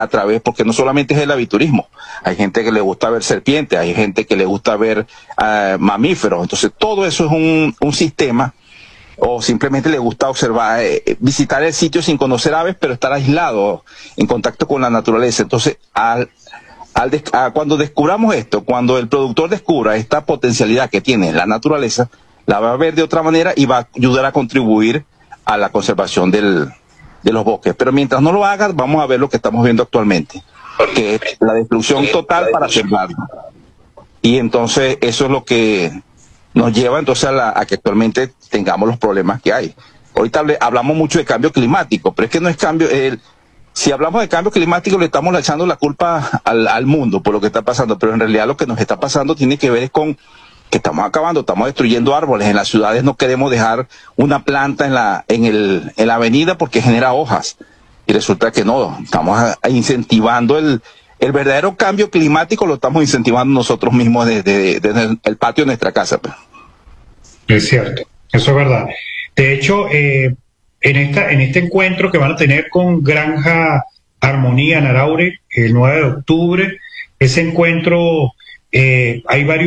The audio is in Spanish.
a través, porque no solamente es el aviturismo, hay gente que le gusta ver serpientes, hay gente que le gusta ver mamíferos, entonces todo eso es un sistema, o simplemente le gusta observar, visitar el sitio sin conocer aves, pero estar aislado, en contacto con la naturaleza. Entonces, cuando descubramos esto, cuando el productor descubra esta potencialidad que tiene la naturaleza, la va a ver de otra manera y va a ayudar a contribuir a la conservación de los bosques. Pero mientras no lo haga, vamos a ver lo que estamos viendo actualmente, que es la destrucción total para sembrar. Y entonces eso es lo que nos lleva entonces a que actualmente tengamos los problemas que hay. Ahorita hablamos mucho de cambio climático, pero es que no es cambio. Si hablamos de cambio climático, le estamos echando la culpa al mundo por lo que está pasando, pero en realidad lo que nos está pasando tiene que ver con que estamos acabando, estamos destruyendo árboles. En las ciudades no queremos dejar una planta en la avenida porque genera hojas. Y resulta que no, estamos incentivando el verdadero cambio climático, lo estamos incentivando nosotros mismos desde el patio de nuestra casa. Es cierto, eso es verdad. De hecho, en este encuentro que van a tener con Granja Armonía en Araure el 9 de octubre, ese encuentro, hay varios